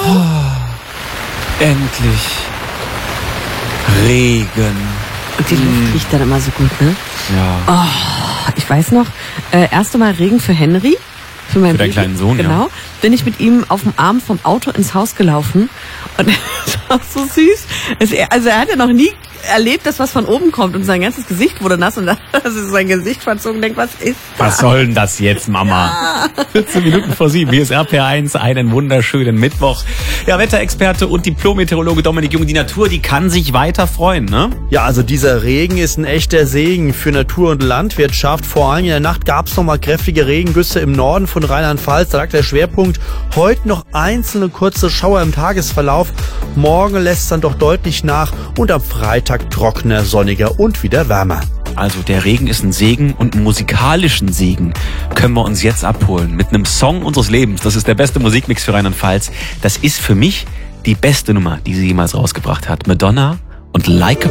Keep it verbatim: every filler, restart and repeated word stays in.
Endlich Regen. Und die Luft riecht dann immer so gut, ne? Ja. Oh, ich weiß noch, äh, erste Mal Regen für Henry. Für, meinen Für deinen Baby, kleinen Sohn, genau. ja. Bin ich mit ihm auf dem Arm vom Auto ins Haus gelaufen. Und das war so süß. Also er, also er hat ja noch nie erlebt, dass was von oben kommt. Und sein ganzes Gesicht wurde nass. Und dann hat er sein Gesicht verzogen und denkt, was ist das? Was soll denn das jetzt, Mama? Ja. vierzehn Minuten vor sieben. Hier ist R P R eins. Einen wunderschönen Mittwoch. Ja, Wetterexperte und Diplom-Meteorologe Dominik Jung. Die Natur, die kann sich weiter freuen, ne? Ja, also dieser Regen ist ein echter Segen für Natur und Landwirtschaft. Vor allem in der Nacht gab es noch mal kräftige Regengüsse im Norden von Rheinland-Pfalz. Da lag der Schwerpunkt. Heute noch einzelne kurze Schauer im Tagesverlauf. Morgen lässt es dann doch deutlich nach und am Freitag trockener, sonniger und wieder wärmer. Also der Regen ist ein Segen und einen musikalischen Segen können wir uns jetzt abholen mit einem Song unseres Lebens. Das ist der beste Musikmix für Rheinland-Pfalz. Das ist für mich die beste Nummer, die sie jemals rausgebracht hat. Madonna und Like a